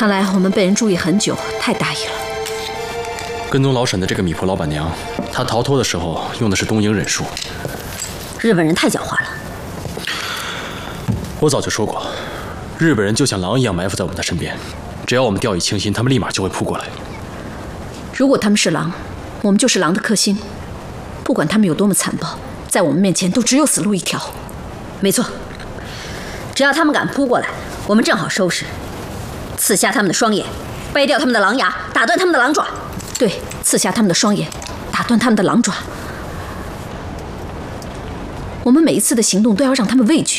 看来我们被人注意很久，太大意了。 跟踪老沈的这个米婆老板娘，她逃脱的时候用的是东瀛忍术。 日本人太狡猾了。 我早就说过，日本人就像狼一样埋伏在我们的身边，只要我们掉以轻心，他们立马就会扑过来。 如果他们是狼，我们就是狼的克星。不管他们有多么残暴，在我们面前都只有死路一条。 没错，只要他们敢扑过来，我们正好收拾，刺瞎他们的双眼，掰掉他们的狼牙，打断他们的狼爪。 对，刺瞎他们的双眼，打断他们的狼爪。我们每一次的行动都要让他们畏惧。